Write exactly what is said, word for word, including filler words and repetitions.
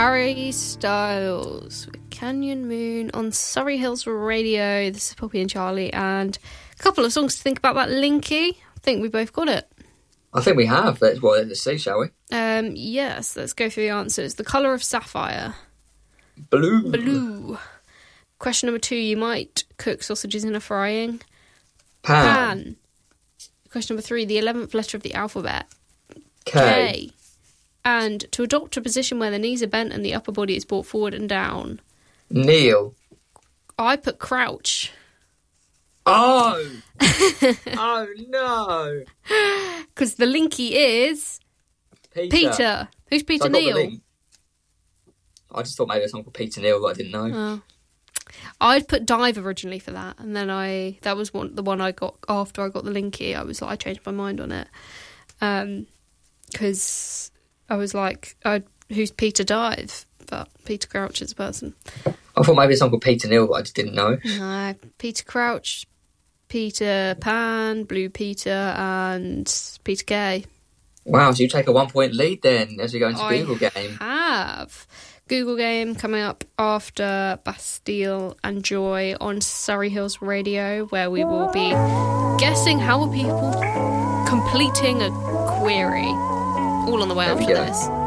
Harry Styles with Canyon Moon on Surrey Hills Radio. This is Poppy and Charlie, and a couple of songs to think about that Linky. I think we both got it. I think we have. Let's, well, let's see, shall we? Um, yes, let's go through the answers. The colour of sapphire. Blue. Blue. Question number two, you might cook sausages in a frying Pan. pan. Question number three, the eleventh letter of the alphabet. K. K. And to adopt a position where the knees are bent and the upper body is brought forward and down. Kneel. I put crouch. Oh! Oh, no! Because the Linky is... Peter. Peter. Who's Peter So I got the Neal? link. I just thought maybe it was something called Peter Neal that I didn't know. Oh. I'd put Dive originally for that, and then I that was one the one I got after I got the Linky. I was like, I changed my mind on it, um, because I was like, I, who's Peter Dive? But Peter Crouch is a person. I thought maybe it's something called Peter Neal that I just didn't know. No, Peter Crouch, Peter Pan, Blue Peter, and Peter Kay. Wow, so you take a one-point lead then as we go into I Google Game. have. Google Game coming up after Bastille and Joy on Surrey Hills Radio, where we will be guessing how are people completing a query. All on the way There we after go. this.